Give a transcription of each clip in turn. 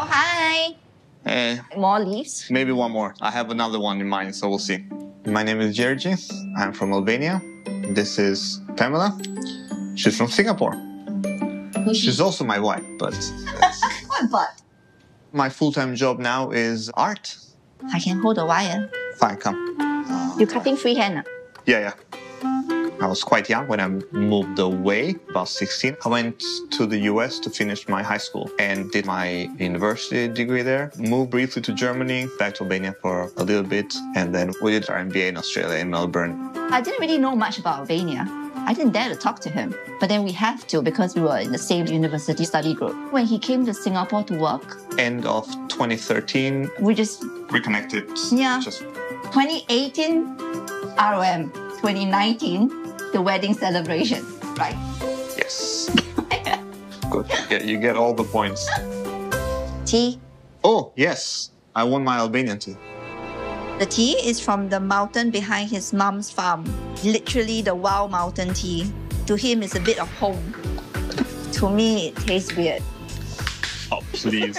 hi. More leaves? Maybe one more. I have another one in mind, so we'll see. My name is Georgi. I'm from Albania. This is Pamela. She's from Singapore. She's also my wife, but... What but? My full-time job now is art. I can hold the wire. Fine, come. You cutting freehand? Yeah. I was quite young when I moved away, about 16. I went to the US to finish my high school and did my university degree there. Moved briefly to Germany, back to Albania for a little bit, and then we did our MBA in Australia, in Melbourne. I didn't really know much about Albania. I didn't dare to talk to him. But then we have to because we were in the same university study group. When he came to Singapore to work... End of 2013... We just... Reconnected. Yeah. 2018, ROM. 2019, the wedding celebration, right? Yes. Good. Yeah, you get all the points. Tea? Oh, yes. I won my Albanian tea. The tea is from the mountain behind his mom's farm. Literally the wild mountain tea. To him, it's a bit of home. To me, it tastes weird. Oh, please.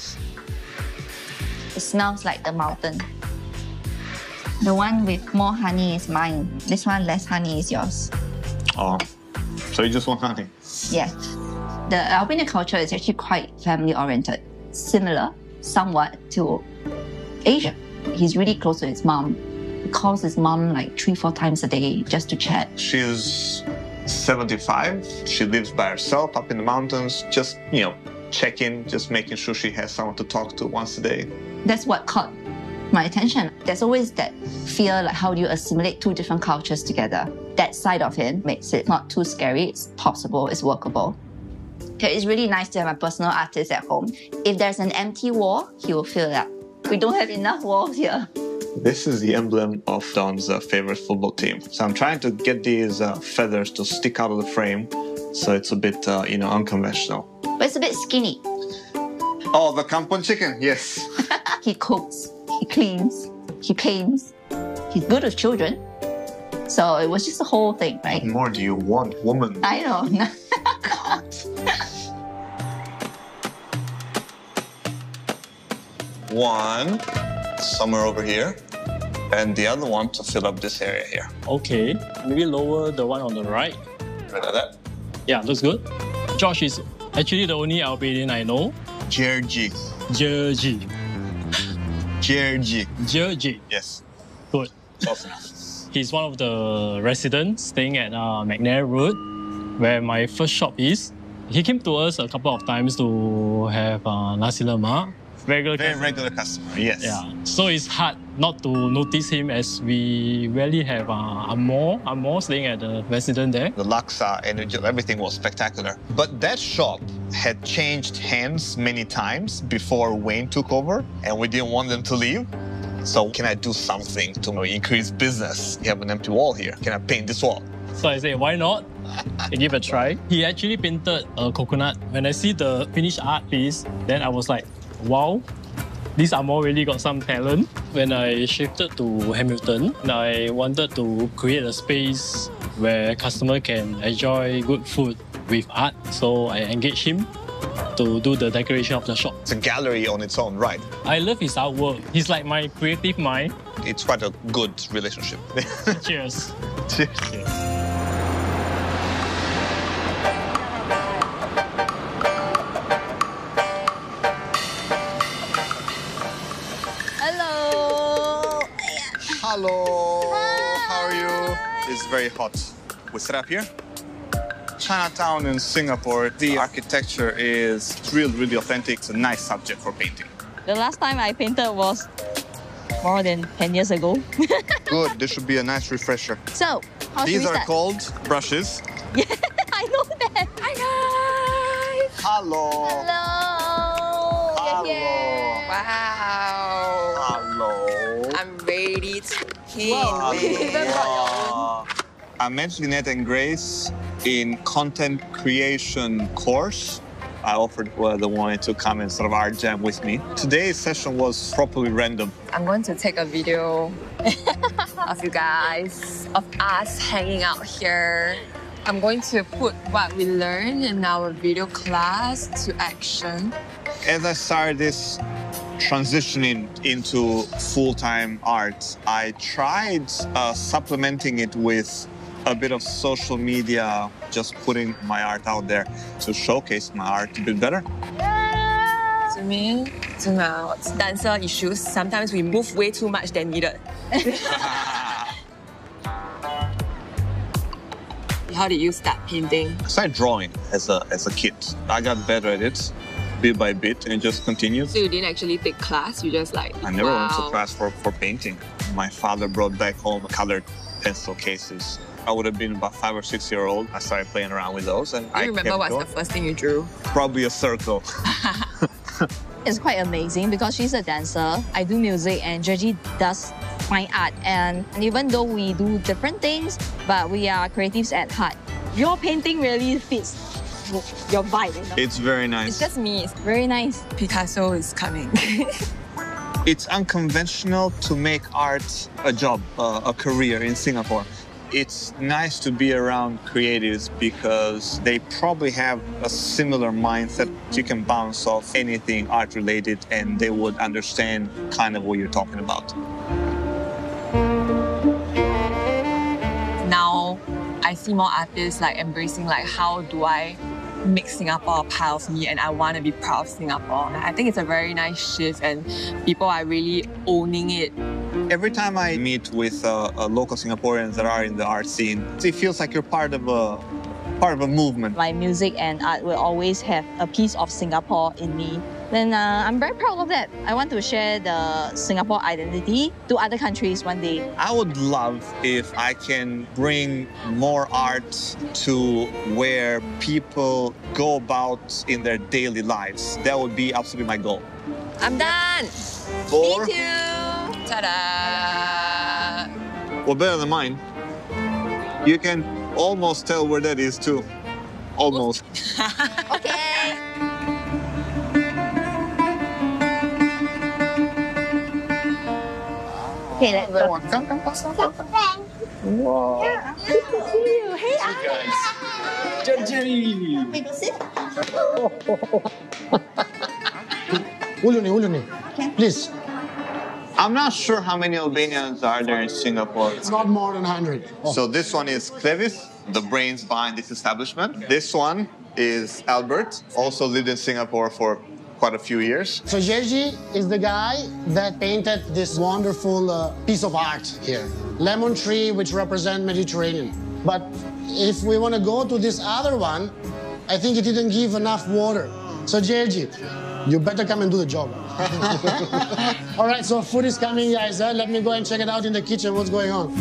It smells like the mountain. The one with more honey is mine. This one less honey is yours. Oh, so you just want honey? Yeah. The Albanian culture is actually quite family-oriented. Similar, somewhat, to Asia. He's really close to his mom. He calls his mom like 3-4 times a day just to chat. She's 75. She lives by herself up in the mountains. Just, check in, just making sure she has someone to talk to once a day. That's what caught my attention. There's always that fear, like how do you assimilate two different cultures together? That side of him makes it not too scary. It's possible, it's workable. It's really nice to have a personal artist at home. If there's an empty wall, he will fill it up. We don't have enough walls here. This is the emblem of Don's favorite football team. So I'm trying to get these feathers to stick out of the frame, so it's a bit, unconventional. But it's a bit skinny. Oh, the kampung chicken, yes. He cooks, he cleans, he paints. He's good with children. So it was just the whole thing, right? What more do you want, woman? I know. God. One, somewhere over here, and the other one to fill up this area here. Okay, maybe lower the one on the right. Right like that? Yeah, looks good. Josh is actually the only Albanian I know. Georgi. Georgi. Georgi. Georgi. Yes. Good. Awesome. He's one of the residents staying at McNair Road, where my first shop is. He came to us a couple of times to have nasi lemak. Very regular customer, yes. Yeah. So it's hard not to notice him as we rarely have Amor staying at the resident there. The laksa and everything was spectacular. But that shop had changed hands many times before Wayne took over, and we didn't want them to leave. So can I do something to increase business? You have an empty wall here. Can I paint this wall? So I said, why not? I give it a try. He actually painted a coconut. When I see the finished art piece, then I was like, wow, this Amor really got some talent. When I shifted to Hamilton, I wanted to create a space where customer can enjoy good food with art. So I engaged him to do the decoration of the shop. It's a gallery on its own, right? I love his artwork. He's like my creative mind. It's quite a good relationship. Cheers. Cheers. Cheers. Hello. How are you? It's very hot. We set up here. Chinatown in Singapore, the architecture is really authentic. It's a nice subject for painting. The last time I painted was more than 10 years ago. Good. This should be a nice refresher. So, how should we These are start? called brushes. Yeah, I know that. Hi guys. Hello. Hello. Hello. You're here. Wow. Hello. I'm ready to paint. Wow. I met Lynette and Grace in content creation course. I offered the one to come and sort of art jam with me. Today's session was properly random. I'm going to take a video of you guys, of us hanging out here. I'm going to put what we learned in our video class to action. As I started this transitioning into full-time art, I tried supplementing it with a bit of social media, just putting my art out there to showcase my art a bit better. Zoom in, zoom out. Dancer issues. Sometimes we move way too much than needed. How did you start painting? I started drawing as a kid. I got better at it bit by bit and just continued. So you didn't actually take class, you just like, I never went to wow. class for painting. My father brought back home colored pencil cases. I would have been about 5 or 6 years old. I started playing around with those, and Do you remember what's the first thing you drew? Probably a circle. It's quite amazing because she's a dancer. I do music and Georgie does fine art. And even though we do different things, but we are creatives at heart. Your painting really fits your vibe. You know? It's very nice. It's just me. Very nice. Picasso is coming. It's unconventional to make art a job, a career in Singapore. It's nice to be around creatives because they probably have a similar mindset. You can bounce off anything art related and they would understand kind of what you're talking about. Now, I see more artists like embracing like, how do I make Singapore a part of me, and I want to be proud of Singapore. And I think it's a very nice shift and people are really owning it. Every time I meet with local Singaporeans that are in the art scene, it feels like you're part of a movement. My music and art will always have a piece of Singapore in me. Then I'm very proud of that. I want to share the Singapore identity to other countries one day. I would love if I can bring more art to where people go about in their daily lives. That would be absolutely my goal. I'm done. Or, Me too. Ta-da. or better than mine, you can almost tell where that is too. Almost. Okay. Okay, let's go. Uluni, please. I'm not sure how many Albanians are there in Singapore. It's not more than 100. So this one is Clevis, the brains behind this establishment. This one is Albert, also lived in Singapore for quite a few years. So Jerzy is the guy that painted this wonderful piece of art here. Lemon tree, which represent Mediterranean. But if we want to go to this other one, I think it didn't give enough water. So Jerzy, you better come and do the job. All right, so food is coming, guys. Let me go and check it out in the kitchen, what's going on.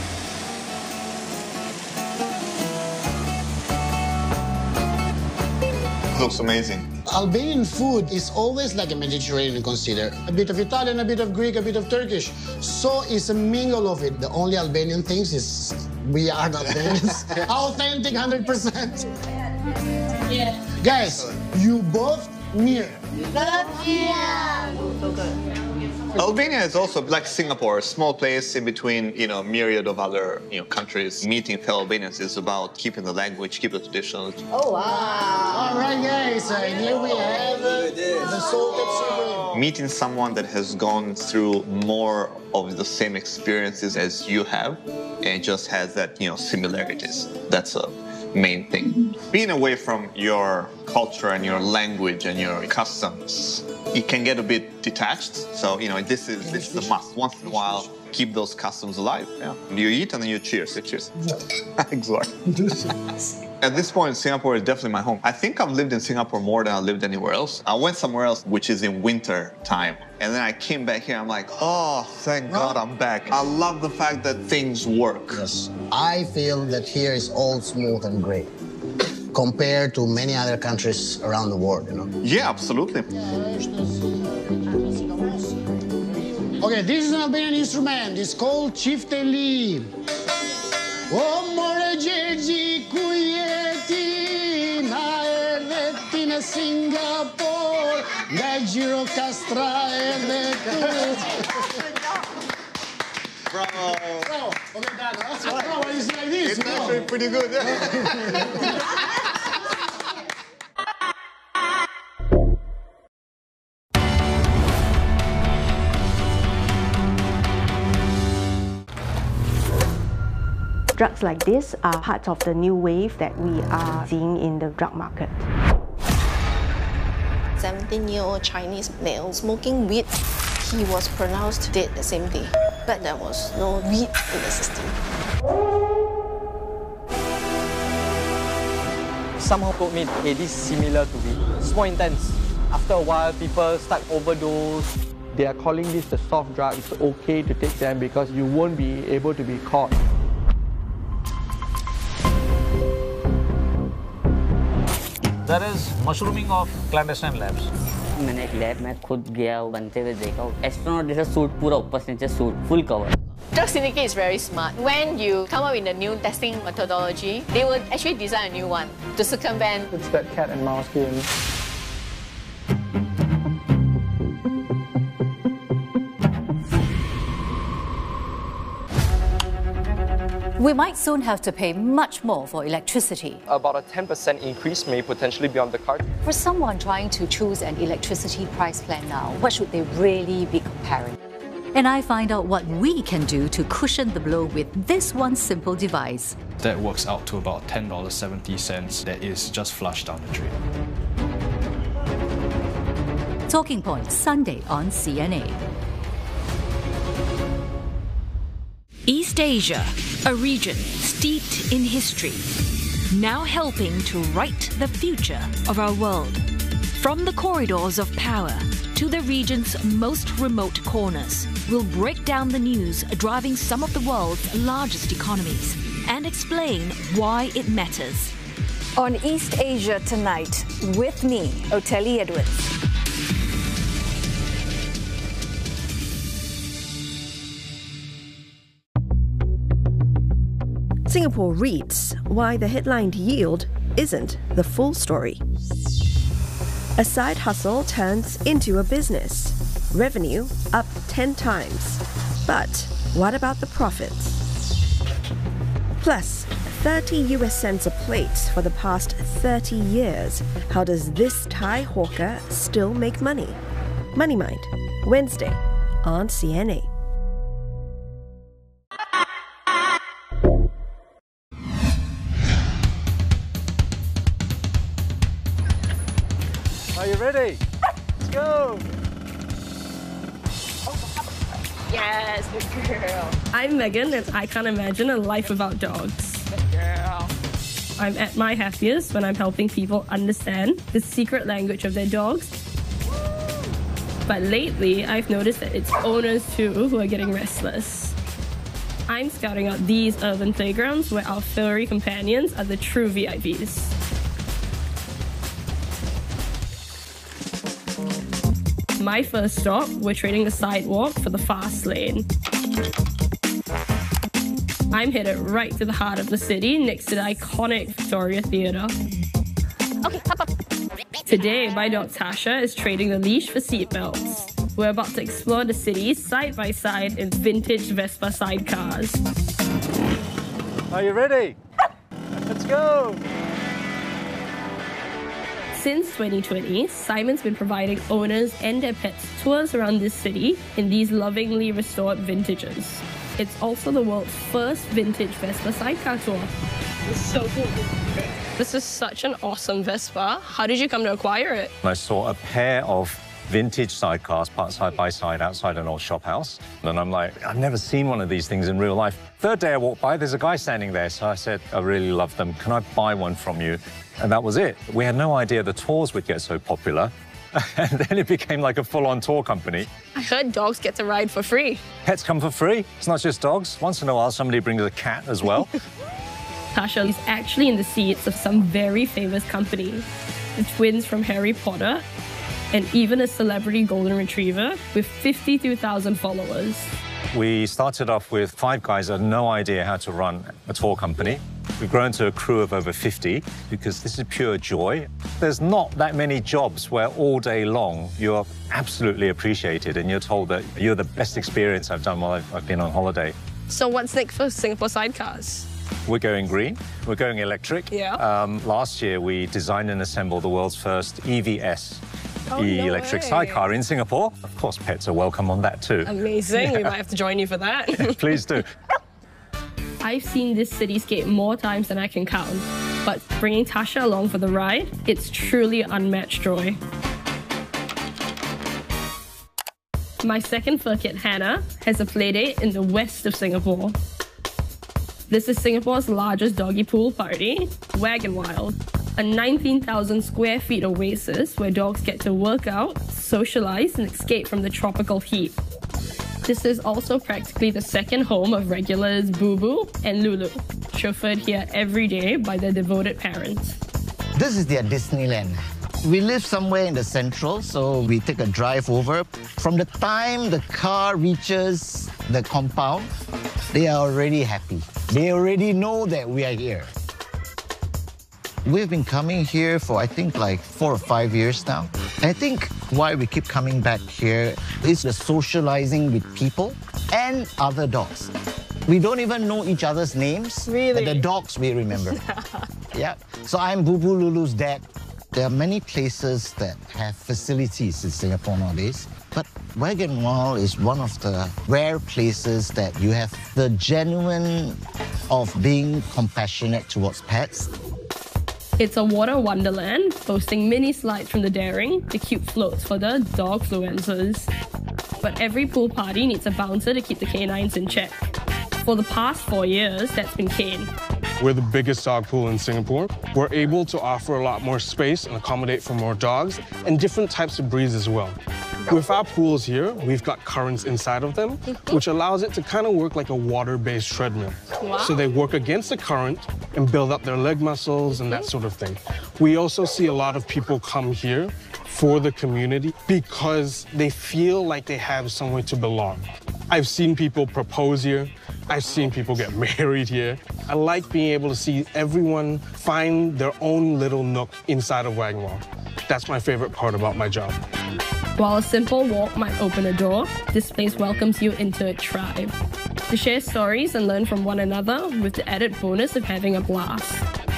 Looks amazing. Albanian food is always like a Mediterranean consider. A bit of Italian, a bit of Greek, a bit of Turkish. So it's a mingle of it. The only Albanian things is we are the Albanians. Authentic 100%. Yeah. Guys, you both near. Albania is also like Singapore, a small place in between, myriad of other, countries. Meeting fellow Albanians is about keeping the language, keeping the traditions. Oh, wow. All right, guys, here we have the salted sugar. Meeting someone that has gone through more of the same experiences as you have and just has that, similarities. That's a main thing. Being away from your culture and your language and your customs, it can get a bit detached. So, this is a must. Once in a while, keep those customs alive. Yeah. You eat and then you cheers. Cheers. Exactly. At this point, Singapore is definitely my home. I think I've lived in Singapore more than I lived anywhere else. I went somewhere else, which is in winter time. And then I came back here, I'm like, oh, thank God I'm back. I love the fact that things work. Yes. I feel that here is all smooth and great compared to many other countries around the world, Yeah, absolutely. Okay, this is an Albanian instrument. It's called Chifteli. O more Jerzy ku jeti na erdheti në Singapore nga Gjirokastra erdhe tu. Bravo. Oh, okay, that. Oh, it's like this. It's actually pretty good. Drugs like this are part of the new wave that we are seeing in the drug market. 17-year-old Chinese male smoking weed. He was pronounced dead the same day, but there was no weed in the system. Somehow told me, hey, this is similar to weed. It's more intense. After a while, people start overdose. They are calling this the soft drug. It's okay to take them because you won't be able to be caught. That is mushrooming of clandestine labs. मैंने एक lab में खुद गया बनते हुए देखा astronaut जैसा suit पूरा ऊपर से नीचे suit full cover Drug Syndicate is very smart. When you come up with a new testing methodology, they will actually design a new one to circumvent. It's that cat and mouse game. We might soon have to pay much more for electricity. About a 10% increase may potentially be on the card. For someone trying to choose an electricity price plan now, what should they really be comparing? And I find out what we can do to cushion the blow with this one simple device. That works out to about $10.70 that is just flushed down the drain. Talking Point, Sunday on CNA. East Asia, a region steeped in history, now helping to write the future of our world. From the corridors of power to the region's most remote corners, we'll break down the news driving some of the world's largest economies and explain why it matters. On East Asia Tonight, with me, Oteli Edwards. Singapore reads why the headlined yield isn't the full story. A side hustle turns into a business. Revenue up 10 times. But what about the profits? Plus, 30 US cents a plate for the past 30 years. How does this Thai hawker still make money? Money Mind, Wednesday on CNA. Are you ready? Let's go! Yes, good girl. I'm Megan, and I can't imagine a life without dogs. Good girl. I'm at my happiest when I'm helping people understand the secret language of their dogs. But lately, I've noticed that it's owners too who are getting restless. I'm scouting out these urban playgrounds where our furry companions are the true VIPs. My first stop, we're trading the sidewalk for the fast lane. I'm headed right to the heart of the city, next to the iconic Victoria Theatre. Okay, hop up. Today, my dog Tasha is trading the leash for seatbelts. We're about to explore the city side by side in vintage Vespa sidecars. Are you ready? Let's go! Since 2020, Simon's been providing owners and their pets tours around this city in these lovingly restored vintages. It's also the world's first vintage Vespa sidecar tour. It's so cool. This is such an awesome Vespa. How did you come to acquire it? I saw a pair of vintage sidecars parked side by side outside an old shop house. And I'm like, I've never seen one of these things in real life. Third day I walked by, there's a guy standing there. So I said, I really love them. Can I buy one from you? And that was it. We had no idea the tours would get so popular. And then it became like a full-on tour company. I heard dogs get to ride for free. Pets come for free. It's not just dogs. Once in a while, somebody brings a cat as well. Tasha is actually in the seats of some very famous company. The twins from Harry Potter, and even a celebrity golden retriever with 52,000 followers. We started off with 5 guys that had no idea how to run a tour company. We've grown to a crew of over 50 because this is pure joy. There's not that many jobs where all day long you're absolutely appreciated and you're told that you're the best experience I've done while I've been on holiday. So what's next for Singapore Sidecars? We're going green, we're going electric. Yeah. Last year we designed and assembled the world's first EVS, electric way. sidecar in Singapore. Of course, pets are welcome on that too. Amazing. Yeah. We might have to join you for that. Please do. I've seen this cityscape more times than I can count, but bringing Tasha along for the ride, it's truly unmatched joy. My second fur kit, Hannah, has a playdate in the west of Singapore. This is Singapore's largest doggy pool party, Wag and Wild, a 19,000 square feet oasis where dogs get to work out, socialize, and escape from the tropical heat. This is also practically the second home of regulars Boo Boo and Lulu, chauffeured here every day by their devoted parents. This is their Disneyland. We live somewhere in the central, so we take a drive over. From the time the car reaches the compound, they are already happy. They already know that we are here. We've been coming here for, I think, like 4 or 5 years now. And I think why we keep coming back here is the socializing with people and other dogs. We don't even know each other's names. Really? But the dogs we remember. Yeah. So I'm Boo Boo Lulu's dad. There are many places that have facilities in Singapore nowadays, but Wag and Wild is one of the rare places that you have the genuine of being compassionate towards pets. It's a water wonderland, boasting mini slides from the daring to cute floats for the dogfluencers. But every pool party needs a bouncer to keep the canines in check. For the past 4 years, that's been Kane. We're the biggest dog pool in Singapore. We're able to offer a lot more space and accommodate for more dogs and different types of breeds as well. With our pools here, we've got currents inside of them, which allows it to kind of work like a water-based treadmill. Wow. So they work against the current and build up their leg muscles and that sort of thing. We also see a lot of people come here for the community because they feel like they have somewhere to belong. I've seen people propose here. I've seen people get married here. I like being able to see everyone find their own little nook inside of Wag and Wild. That's my favorite part about my job. While a simple walk might open a door, this place welcomes you into a tribe to share stories and learn from one another with the added bonus of having a blast.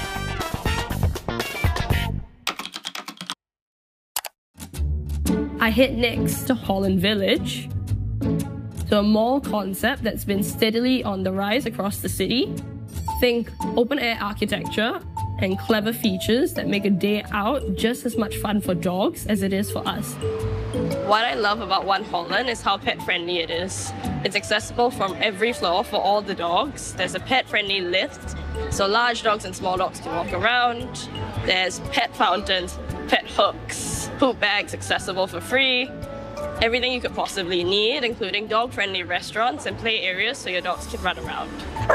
I head next to Holland Village, to a mall concept that's been steadily on the rise across the city. Think open-air architecture and clever features that make a day out just as much fun for dogs as it is for us. What I love about One Holland is how pet-friendly it is. It's accessible from every floor for all the dogs. There's a pet-friendly lift, so large dogs and small dogs can walk around. There's pet fountains, pet hooks, poop bags accessible for free. Everything you could possibly need, including dog-friendly restaurants and play areas so your dogs can run around.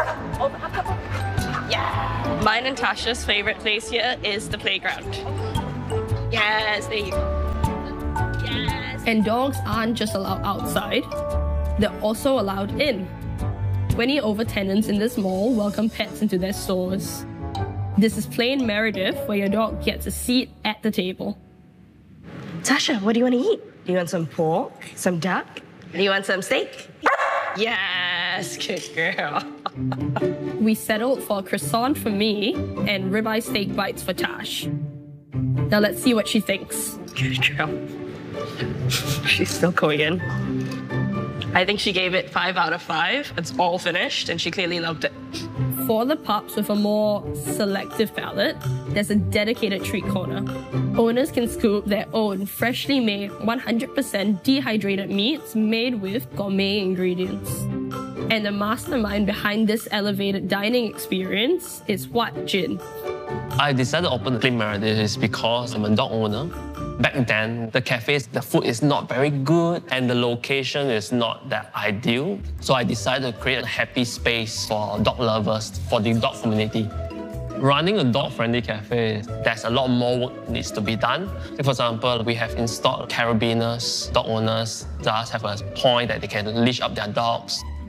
Yeah! Mine and Tasha's favorite place here is the playground. Yes, there you go. Yes! And dogs aren't just allowed outside, they're also allowed in. 20 over-tenants in this mall welcome pets into their stores. This is Plain Meredith, where your dog gets a seat at the table. Tasha, what do you want to eat? Do you want some pork? Some duck? Do you want some steak? Yes, good girl. We settled for a croissant for me and ribeye steak bites for Tash. Now let's see what she thinks. Good girl. She's still going in. I think she gave it 5 out of 5. It's all finished and she clearly loved it. For the pups with a more selective palate, there's a dedicated treat corner. Owners can scoop their own freshly made 100% dehydrated meats made with gourmet ingredients. And the mastermind behind this elevated dining experience is Wat Jin. I decided to open Plain Meredith is because I'm a dog owner. Back then, the cafes, the food is not very good and the location is not that ideal. So I decided to create a happy space for dog lovers, for the dog community. Running a dog-friendly cafe, there's a lot more work needs to be done. For example, we have installed carabiners. Dog owners just have a point that they can leash up their dogs.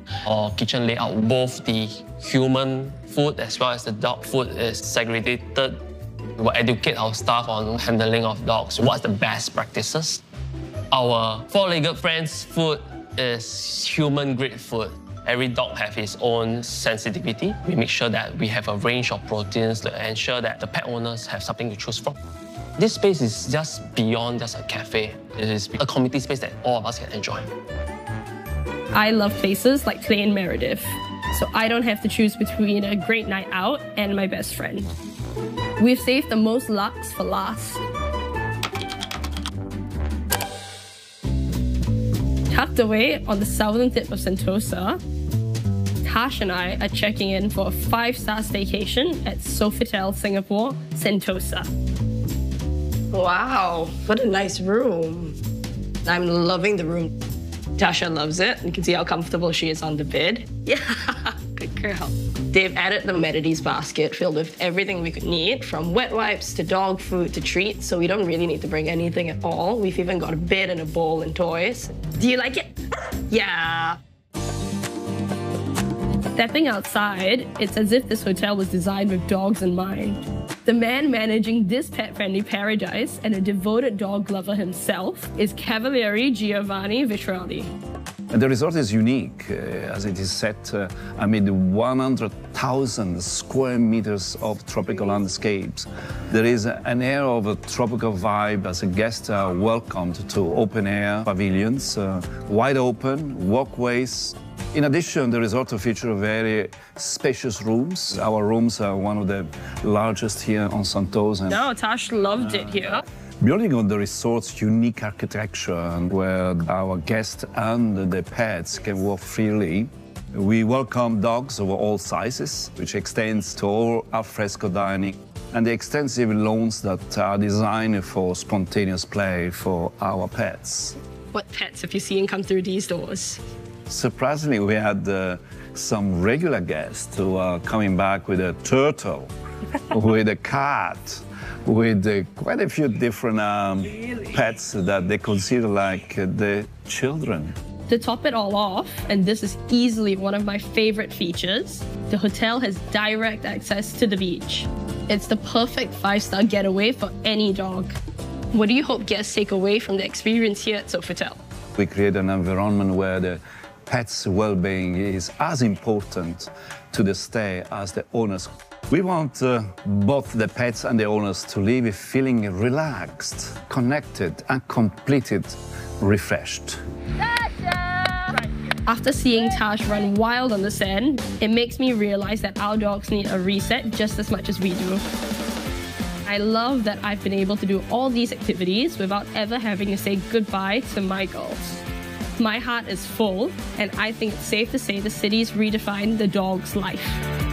Our kitchen layout, both the human food as well as the dog food is segregated. We will educate our staff on handling of dogs, what's the best practices. Our four-legged friends' food is human-grade food. Every dog has its own sensitivity. We make sure that we have a range of proteins to ensure that the pet owners have something to choose from. This space is just beyond just a cafe. It is a community space that all of us can enjoy. I love places like Play in Meredith, so I don't have to choose between a great night out and my best friend. We've saved the most luxe for last. Tucked away on the southern tip of Sentosa, Tash and I are checking in for a 5-star staycation at Sofitel Singapore, Sentosa. Wow, what a nice room. I'm loving the room. Tasha loves it. You can see how comfortable she is on the bed. Yeah, good girl. They've added the amenities basket filled with everything we could need, from wet wipes to dog food to treats, so we don't really need to bring anything at all. We've even got a bed and a bowl and toys. Do you like it? Yeah. Stepping outside, it's as if this hotel was designed with dogs in mind. The man managing this pet-friendly paradise and a devoted dog lover himself is Cavaliere Giovanni Vitrali. The resort is unique, as it is set amid 100,000 square meters of tropical landscapes. There is an air of a tropical vibe as guests are welcomed to open-air pavilions, wide open walkways. In addition, the resort features very spacious rooms. Our rooms are one of the largest here on Sentosa. No, Tash loved it here. Building on the resort's unique architecture, where our guests and the pets can walk freely, we welcome dogs of all sizes, which extends to all alfresco dining, and the extensive lawns that are designed for spontaneous play for our pets. What pets have you seen come through these doors? Surprisingly, we had some regular guests who are coming back with a turtle, with a cat, with quite a few different pets that they consider like their children. To top it all off, and this is easily one of my favorite features, the hotel has direct access to the beach. It's the perfect 5-star getaway for any dog. What do you hope guests take away from the experience here at Sofitel? We create an environment where the pets' well-being is as important to the stay as the owners. We want both the pets and the owners to leave feeling relaxed, connected, and completed, refreshed. After seeing Tash run wild on the sand, it makes me realize that our dogs need a reset just as much as we do. I love that I've been able to do all these activities without ever having to say goodbye to my girls. My heart is full, and I think it's safe to say the city's redefined the dog's life.